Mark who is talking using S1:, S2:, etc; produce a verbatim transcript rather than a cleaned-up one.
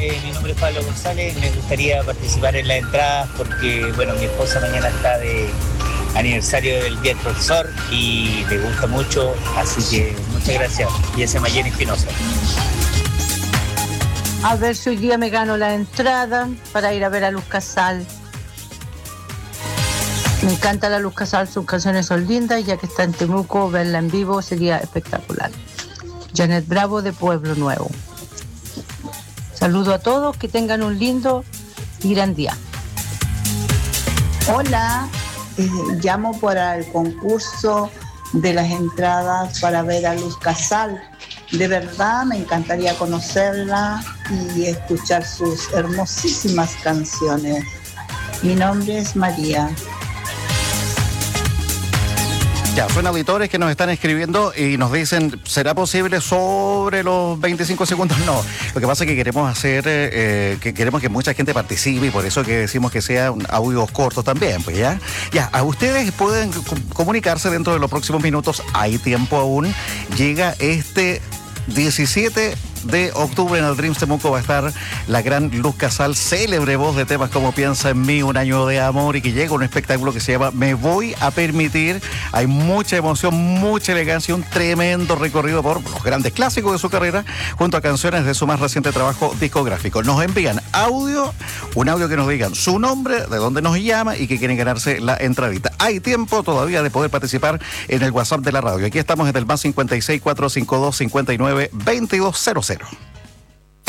S1: eh, mi nombre es Pablo González, me gustaría participar en la entrada porque, bueno, mi esposa mañana está de aniversario del Día del Profesor y le gusta mucho, así que muchas gracias. Y ese Mayeni Espinosa.
S2: A ver si hoy día me gano la entrada para ir a ver a Luz Casal. Me encanta la Luz Casal, sus canciones son lindas, ya que está en Temuco, verla en vivo sería espectacular. Janet Bravo de Pueblo Nuevo. Saludo a todos, que tengan un lindo y gran día.
S3: Hola, eh, llamo para el concurso de las entradas para ver a Luz Casal. De verdad me encantaría conocerla y escuchar sus hermosísimas canciones. Mi nombre es María.
S4: Ya, son auditores que nos están escribiendo y nos dicen, ¿será posible sobre los veinticinco segundos? No, lo que pasa es que queremos hacer, eh, que queremos que mucha gente participe y por eso que decimos que sean audios cortos también, pues ya. Ya, a ustedes pueden comunicarse dentro de los próximos minutos, hay tiempo aún. Llega este diecisiete de octubre en el Dreams Temuco, va a estar la gran Luz Casal, célebre voz de temas como Piensa en mí, Un año de amor, y que llega un espectáculo que se llama Me voy a permitir. Hay mucha emoción, mucha elegancia, un tremendo recorrido por los grandes clásicos de su carrera, junto a canciones de su más reciente trabajo discográfico. Nos envían audio, un audio que nos digan su nombre, de dónde nos llama y que quieren ganarse la entradita. Hay tiempo todavía de poder participar en el WhatsApp de la radio. Aquí estamos en el más cincuenta y seis, cuatrocientos cincuenta y dos, cincuenta y nueve, veintidós cero cero.